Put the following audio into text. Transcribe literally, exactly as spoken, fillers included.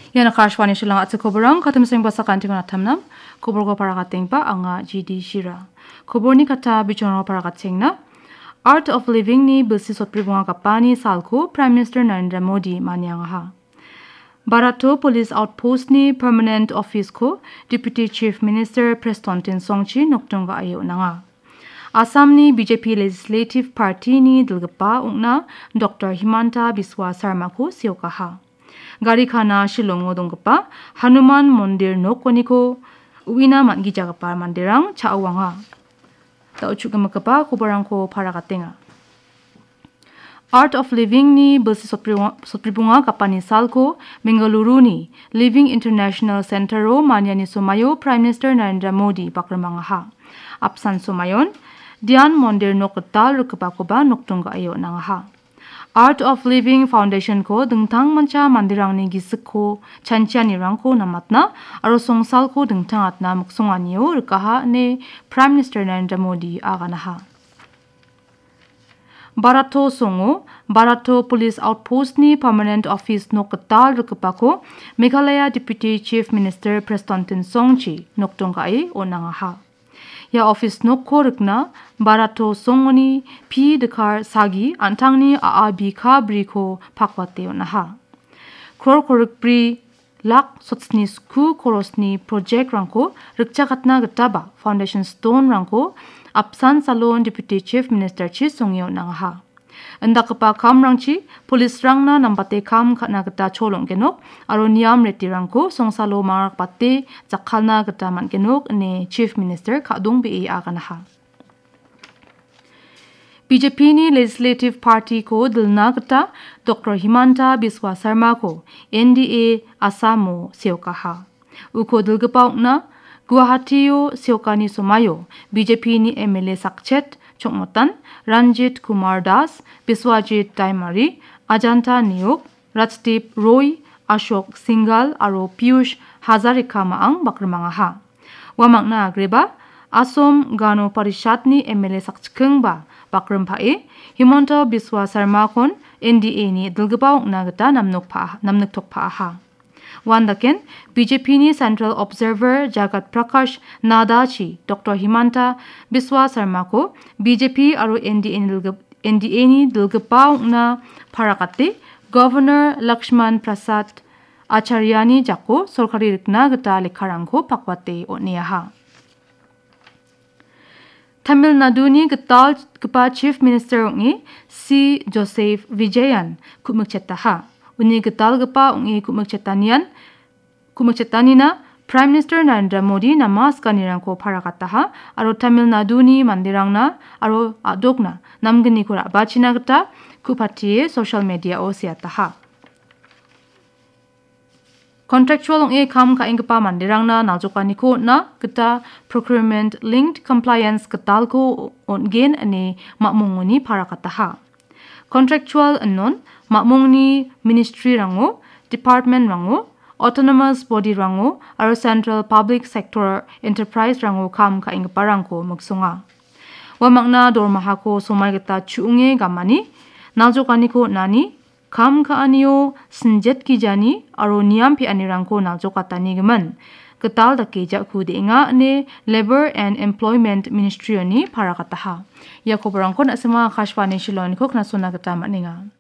Yan akashwani shilang at sa koborang katamasing basa kanting na tamnam, kobor ko para kating pa ang G D Shira. Kobor ni kata bichon para kating na, Art of Living ni bilsi sot pribunga kapani salko Prime Minister Narendra Modi manyang ha. Barato Police Outpost ni Permanent Office ko Deputy Chief Minister Preston Songchi noktung ga ayo na nga. Assam ni B J P Legislative Party ni dilgapa ungna Doctor Himanta Biswa Sarma ko siyoka ha. Gari khana Shillong odongpa Hanuman Mondir nokoniko uina mangi jagapa mandirang chaawanga. Ta uchugamkapa kubarangko parakatenga. Art of Living ni bilsi sopribunga kapani salko Bengaluru ni Living International Center ro manyani sumayo Prime Minister Narendra Modi bakramanga ha. Apsan sumayon Dian Mondir noketal rukapakoba noktunga ayo nanga ha. Art of Living Foundation ko dengtang mancha mandirang ni gisiko chanchiani rangko namatna aro songsal ko dengtang atna muksonganiyo rikaha ne Prime Minister Narendra Modi aganaha. Barato songo Barato Police Outpost ni Permanent Office noketal rikapako Meghalaya Deputy Chief Minister Preston Songchi noktongkai onangaha. Ya office nokko rikna Barato songoni pi dekar sagi antangni aabi ka briko pakwate onaha. Kror koruk pri lak sotsni sku korosni project rangko rikchakatna getaba foundation stone rangko apsan salon Deputy Chief Minister chi songyo nangaha. Endakapa kam rangchi police rangna nambate kam khatna geta cholong genok aro niam reti rangko songsalo marak pate jakhalna geta man genok ne Chief Minister khadung be aganaha. B J P ni Legislative Party ko dilna geta Doctor Himanta Biswa Sarma ko N D A Asamo seokaha. Uko dilgapa na Guwahatiyo seokani sumayo B J P ni M L A Sakchet Chokmotan Ranjit Kumar Das Biswajit Daimari Ajanta Niyok Rajdeep Roy Ashok Singhal aro Piyush Hazarika maang bakramanga ha. Wamangna agreba Asom Gano Parishad ni M L A Sakchkeng ba bakram pae Himanta Biswa Sarma kon N D A ni dilgabaw na gata namnok pa namnok tok pa ha. Wandaken B J P ni Central Observer Jagat Prakash Nadachi Doctor Himanta Biswa Sarma ko B J P aro N D A ni dilgapaw na parakate Governor Lakshman Prasad Acharyani jako sorkari rikna gata lekharangko pakwate oniyaha. Tamil Nadu ni getal kepa Chief Minister ungi C Joseph Vijayan kumukchetaha. Uni getal gepa ungi kumukchetanian kumukchetanina Prime Minister Narendra Modi namas kanirangko parakataha aro Tamil Nadu ni mandirangna aro adokna namgini ko rabachina geta kupatiye social media o siataha. Contractual ong e kam ka ingpa mandirangna naljokani ko na geta procurement linked compliance getal ko ongen ane makmunguni parakataha. Contractual anon makmungni ministry rango, department rango, autonomous body rango, aro central public sector enterprise rango kam ka ingpa rangko magsunga. Wamangna dormaha ko somay geta chuunge gamani naljokani ko nani kam ka aniyo sinjet ki jani aro niam pi anirangko naljokatani geman getal dake jakku deinga ne Labor and Employment Ministry ni parakataha. Ya kobarangko na sama khashwani shilon ko knasuna geta maninga.